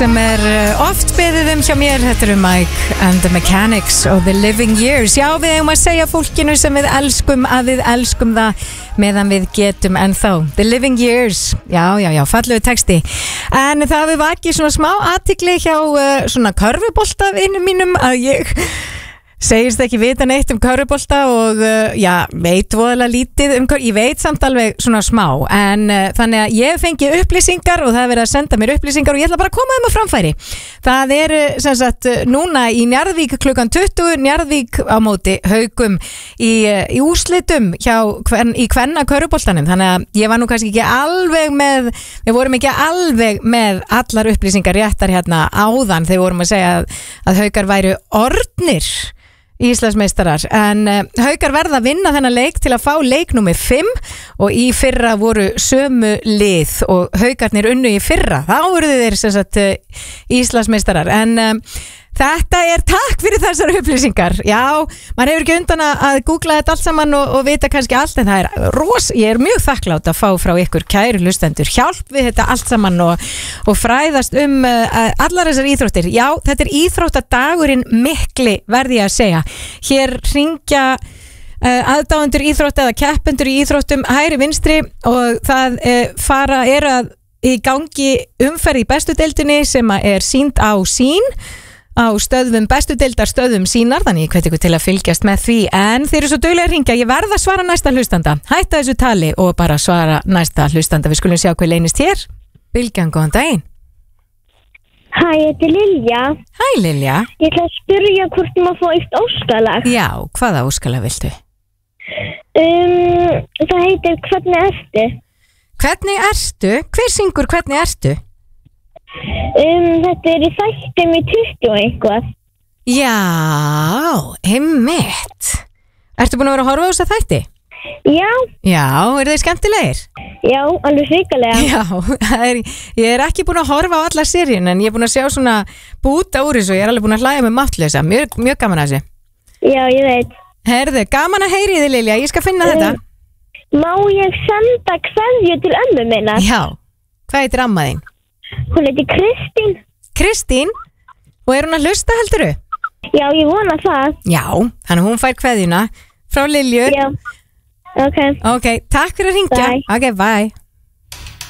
sem oft beðið hjá mér. Þetta eru Mike and the Mechanics og The Living Years. Já, við eigum að segja fólkinu sem við elskum að við elskum það meðan við getum ennþá. The Living Years. Já, fallegu texti. En það við vakið svona smá athygli hjá svona körfuboltavinum mínum að ég segist ekki vita neitt körfubolta og veit voðalega lítið ég veit samt alveg svona smá en þannig að ég fengi upplýsingar og það verið að senda mér upplýsingar og ég ætla bara að koma þeim á framfæri. Það sem sagt núna í Njarðvík klukkan 20, Njarðvík á móti Haugum í úrslitum í kvenna körfuboltanum, þannig að ég var nú kannski ekki alveg við vorum ekki alveg með allar upplýsingar réttar hérna áðan þegar við vorum að segja að Haugar væru orðnir Íslandsmeistarar, en Haukar verða að vinna þennan leik til að fá leik númer 5 og í fyrra voru sömu lið og Haukarnir unnu í fyrra, þá voru þeir sem sagt Íslandsmeistarar, en þetta takk fyrir þessar upplýsingar. Já, maður hefur ekki undan að googla þetta allt saman og vita kannski allt, en það ég er mjög þakklátt að fá frá ykkur kæru hlustendur hjálp við þetta allt saman og fræðast allar þessar íþróttir. Já, þetta er íþróttadagurinn mikli, verði ég að segja. Hér hringja aðdáendur íþrótta eða keppendur í íþróttum hægri vinstri og það í gangi umferð í bestu deildinni sem sýnd á Sýn á stöðvum bestu deildarstöðvum sínar, þannig ég hvet ykkur til að fylgjast með því, en þeir eru svo duglega að hringja, ég verð að svara næsta hlustanda, hætta þessu tali og bara svara næsta hlustanda. Við skulum sjá hvað leynist hér. Bylgjan, góðan daginn. Hæ, þetta er Lilja. Hæ Lilja. Ég ætla að spyrja hvort maður fá eitt óskalag. Já, hvaða óskalag viltu? Það heitir Hvernig ertu? Hvernig ertu? Hver syngur Hvernig ertu? Þetta er í þættum í 20 og eitthvað. Já, einmitt. Ertu búin að vera að horfa á þessa þætti? Já. Já, eru þeir skemmtilegir? Já, alveg svikalega. Já, ég er ekki búin að horfa á alla seríun, en ég er búin að sjá svona búta úr þessu og ég er alveg búin að hlæja með máttlösa. Mjög gaman að þessu. Já, ég veit. Herðu, gaman að heyri þið Lilja, ég skal finna þetta. Má ég senda kveðju til ömmu minnar? Já, hvað heitir amma þín? Hún heitir Kristín. Kristín? Og er hún að hlusta heldurðu? Já, ég vona það. Já, þannig hún fær kveðjuna frá Lilju. Já, ok. Ok, takk fyrir að hringja. Bye. Ok, bye.